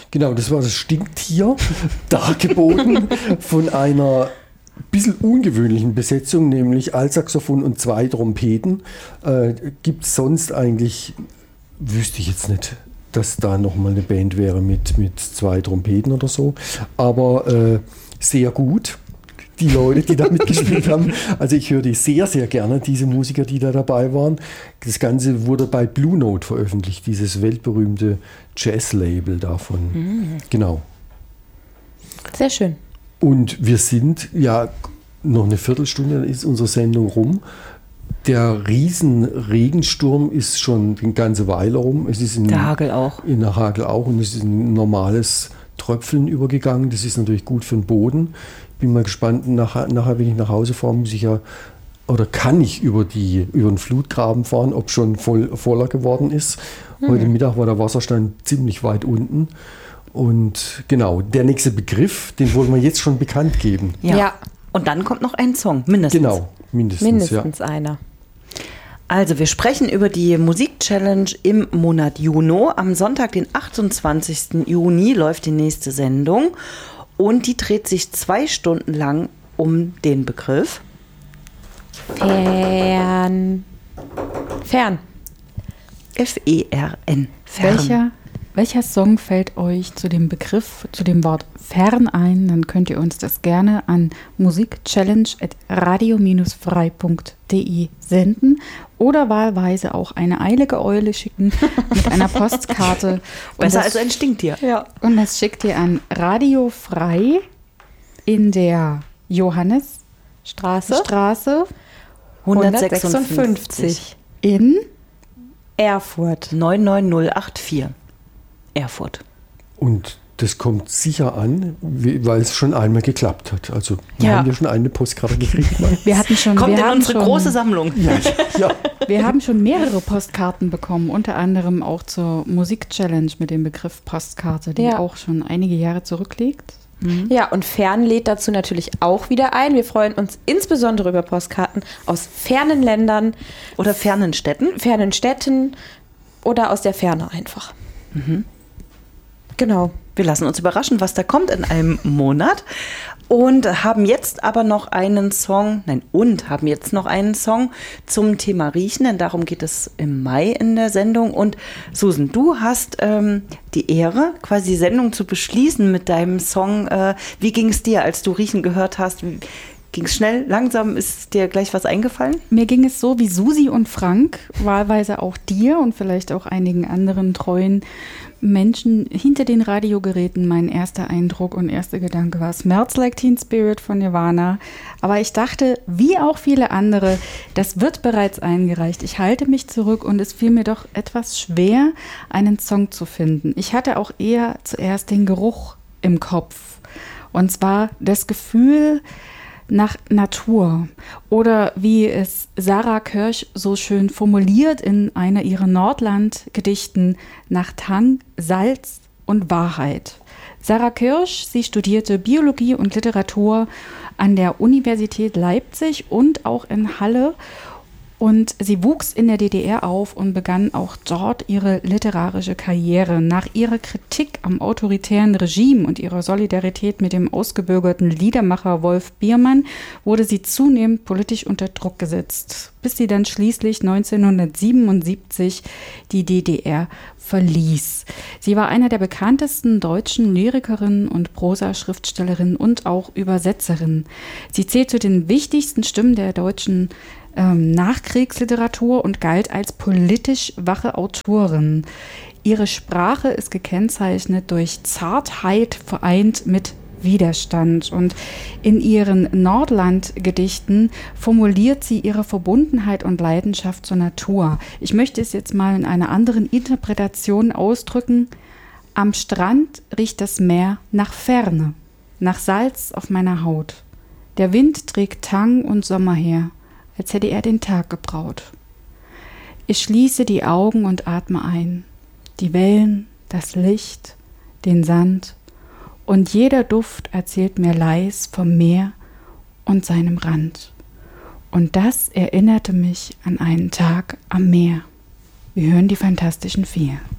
Genau, das war das Stinktier, dargeboten von einer bisschen ungewöhnlichen Besetzung, nämlich Altsaxophon und 2 Trompeten. Gibt es sonst eigentlich, wüsste ich jetzt nicht, dass da nochmal eine Band wäre mit 2 Trompeten oder so. Aber sehr gut, die Leute, die da mitgespielt haben. Also ich höre die sehr, sehr gerne, diese Musiker, die da dabei waren. Das Ganze wurde bei Blue Note veröffentlicht, dieses weltberühmte Jazz-Label davon. Genau. Sehr schön. Und wir sind ja noch eine Viertelstunde, dann ist unsere Sendung rum. Der Riesenregensturm ist schon eine ganze Weile rum. Es ist der Hagel auch. In der Hagel auch, und es ist ein normales Tröpfeln übergegangen. Das ist natürlich gut für den Boden. Ich bin mal gespannt, nachher, wenn ich nach Hause fahre, muss ich ja, oder kann ich über den Flutgraben fahren, ob schon voller geworden ist. Heute Mittag war der Wasserstand ziemlich weit unten. Und genau, der nächste Begriff, den wollen wir jetzt schon bekannt geben. Ja. Und dann kommt noch ein Song, mindestens. Genau, mindestens einer. Also wir sprechen über die Musik-Challenge im Monat Juni. Am Sonntag, den 28. Juni, läuft die nächste Sendung. Und die dreht sich 2 Stunden lang um den Begriff Fern. F-E-R-N. Fern. Welcher Song fällt euch zu dem Begriff, zu dem Wort Fern ein? Dann könnt ihr uns das gerne an musikchallenge@radio-frei.de senden oder wahlweise auch eine eilige Eule schicken mit einer Postkarte. Besser als ein Stinktier. Ja. Und das schickt ihr an Radio Frei in der Johannesstraße 156 in Erfurt. 99084. Erfurt. Und das kommt sicher an, weil es schon einmal geklappt hat. Also wir haben ja schon eine Postkarte gekriegt. Wir hatten schon, kommt in unsere große Sammlung. Ja. Wir haben schon mehrere Postkarten bekommen, unter anderem auch zur Musik-Challenge mit dem Begriff Postkarte, die auch schon einige Jahre zurückliegt. Ja, und Fern lädt dazu natürlich auch wieder ein. Wir freuen uns insbesondere über Postkarten aus fernen Ländern. Oder fernen Städten. Oder aus der Ferne einfach. Genau. Wir lassen uns überraschen, was da kommt in einem Monat. Und haben jetzt noch einen Song zum Thema Riechen, denn darum geht es im Mai in der Sendung. Und Susan, du hast die Ehre, quasi die Sendung zu beschließen mit deinem Song. Wie ging es dir, als du Riechen gehört hast? Ging es schnell, langsam? Ist dir gleich was eingefallen? Mir ging es so wie Susi und Frank, wahlweise auch dir und vielleicht auch einigen anderen treuen Menschen hinter den Radiogeräten. Mein erster Eindruck und erster Gedanke war Smells Like Teen Spirit von Nirvana. Aber ich dachte, wie auch viele andere, das wird bereits eingereicht. Ich halte mich zurück und es fiel mir doch etwas schwer, einen Song zu finden. Ich hatte auch eher zuerst den Geruch im Kopf. Und zwar das Gefühl nach Natur oder wie es Sarah Kirsch so schön formuliert in einer ihrer Nordland-Gedichten, nach Tang, Salz und Wahrheit. Sarah Kirsch, sie studierte Biologie und Literatur an der Universität Leipzig und auch in Halle. Und sie wuchs in der DDR auf und begann auch dort ihre literarische Karriere. Nach ihrer Kritik am autoritären Regime und ihrer Solidarität mit dem ausgebürgerten Liedermacher Wolf Biermann wurde sie zunehmend politisch unter Druck gesetzt, bis sie dann schließlich 1977 die DDR verließ. Sie war eine der bekanntesten deutschen Lyrikerinnen und Prosaschriftstellerinnen und auch Übersetzerinnen. Sie zählt zu den wichtigsten Stimmen der deutschen Nachkriegsliteratur und galt als politisch wache Autorin. Ihre Sprache ist gekennzeichnet durch Zartheit vereint mit Widerstand. Und in ihren Nordland-Gedichten formuliert sie ihre Verbundenheit und Leidenschaft zur Natur. Ich möchte es jetzt mal in einer anderen Interpretation ausdrücken. Am Strand riecht das Meer nach Ferne, nach Salz auf meiner Haut. Der Wind trägt Tang und Sommer her, als hätte er den Tag gebraut. Ich schließe die Augen und atme ein. Die Wellen, das Licht, den Sand und jeder Duft erzählt mir leis vom Meer und seinem Rand. Und das erinnerte mich an einen Tag am Meer. Wir hören die Fantastischen Vier.